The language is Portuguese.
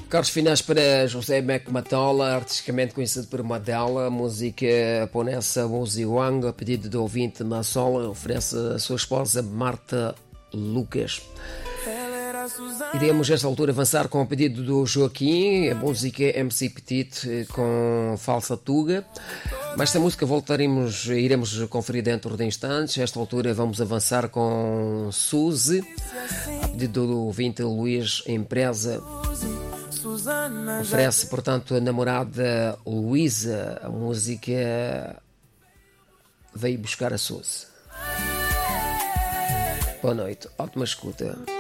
Carlos finais para José Mac Matola, artisticamente conhecido por Madela, música ponessa Muzi Wang, a pedido do ouvinte Massola, oferece a sua esposa Marta Lucas. Iremos, nesta altura, avançar com o pedido do Joaquim, a música MC Petit com Falsa Tuga. Mas esta música iremos conferir dentro de instantes. Nesta altura vamos avançar com Suzy, a pedido do ouvinte Luís Empresa. Oferece, portanto, a namorada Luísa, a música Veio Buscar a Suzy. Boa noite, ótima escuta.